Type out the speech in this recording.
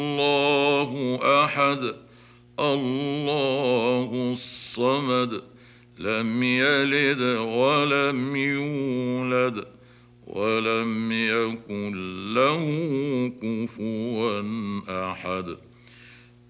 الله أحد الله الصمد لم يلد ولم يولد ولم يكن له كفوا أحد.